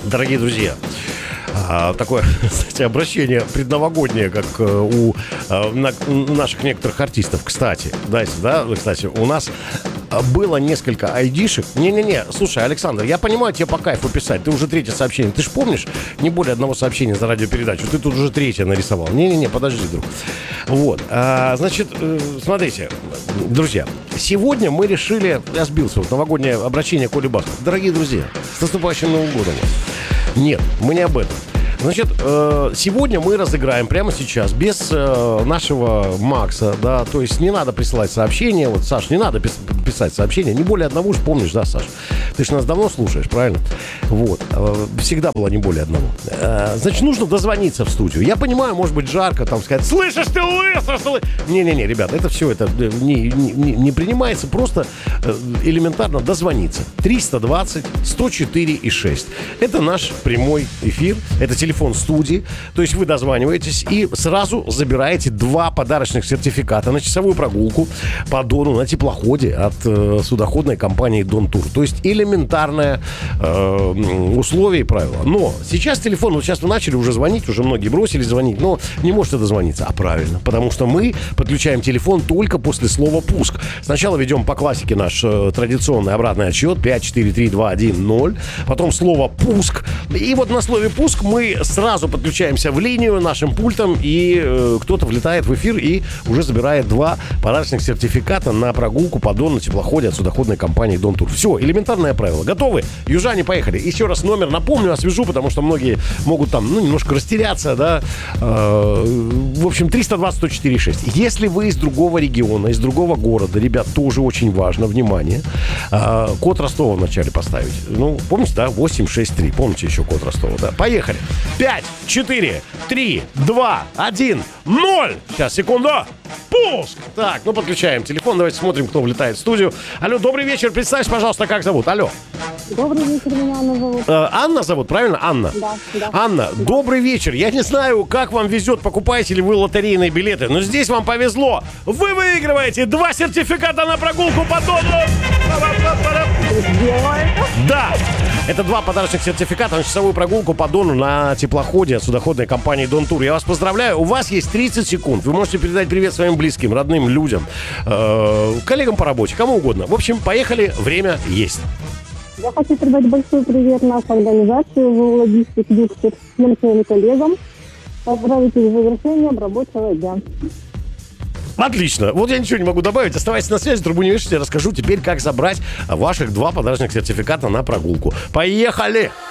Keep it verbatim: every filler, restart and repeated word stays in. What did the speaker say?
Дорогие друзья, такое, кстати, обращение предновогоднее, как у наших некоторых артистов. Кстати, дайте, да, кстати, у нас было несколько айдишек. Не-не-не, слушай, Александр, я понимаю, тебе по кайфу писать. Ты уже третье сообщение. Ты же помнишь, не более одного сообщения за радиопередачу. Ты тут уже третье нарисовал. Не-не-не, подожди, друг. Вот, а, значит, смотрите, друзья, сегодня мы решили, я сбился, вот новогоднее обращение Коли Баскова. Дорогие друзья, с наступающим Новым годом. Нет, мы не об этом. Значит, сегодня мы разыграем прямо сейчас, без нашего Макса, да, то есть не надо присылать сообщения, вот, Саш, не надо писать сообщения, не более одного уж помнишь, да, Саш? Ты же нас давно слушаешь, правильно? Вот, всегда было не более одного. Значит, нужно дозвониться в студию. Я понимаю, может быть, жарко там сказать, слышишь ты, лысый, не-не-не, ребята, это все, это не, не, не принимается, просто элементарно дозвониться. триста двадцать сто четыре и шесть. Это наш прямой эфир, это телефон. Телефон студии, то есть вы дозваниваетесь и сразу забираете два подарочных сертификата на часовую прогулку по Дону на теплоходе от э, судоходной компании Дон Тур. То есть элементарное э, условие и правило. Но сейчас телефон, вот сейчас вы начали уже звонить, уже многие бросили звонить, но не можете дозвониться. А правильно, потому что мы подключаем телефон только после слова «пуск». Сначала ведем по классике наш э, традиционный обратный отсчет пять, четыре, три, два, один, ноль. Потом слово «пуск». И вот на слове «пуск» мы сразу подключаемся в линию нашим пультом, и э, кто-то влетает в эфир и уже забирает два подарочных сертификата на прогулку по Дону на теплоходе от судоходной компании Дон Тур. Все, элементарное правило. Готовы? Южане, поехали. Еще раз номер напомню, освежу, потому что многие могут там, ну, немножко растеряться, да. Э, в общем, триста двадцать сто четыре шесть. Если вы из другого региона, из другого города, ребят, тоже очень важно, внимание, э, код Ростова вначале поставить. Ну, помните, да? восемь шесть три. Помните еще код Ростова, да? Поехали. пять, четыре, три, два, один, ноль. Сейчас, секунду. Пуск. Так, ну подключаем телефон. Давайте смотрим, кто влетает в студию. Алло, добрый вечер. Представься, пожалуйста, как зовут? Алло. Добрый вечер, меня Анна зовут. Э, Анна зовут, правильно? Анна? Да, да. Анна, да. Добрый вечер. Я не знаю, как вам везет, покупаете ли вы лотерейные билеты, но здесь вам повезло. Вы выигрываете два сертификата на прогулку по Дону. Да. Это два подарочных сертификата на часовую прогулку по Дону на теплоходе от судоходной компании Дон Тур. Я вас поздравляю. У вас есть тридцать секунд. Вы можете передать привет своим близким, родным, людям, э, коллегам по работе, кому угодно. В общем, поехали. Время есть. Я хочу передать большой привет нашей организации «Логистик Юксер» всем своим коллегам. Поздравить их с завершением рабочего дня. Отлично. Вот я ничего не могу добавить. Оставайтесь на связи, трубу не вешайте. Расскажу теперь, как забрать ваших два подарочных сертификата на прогулку. Поехали!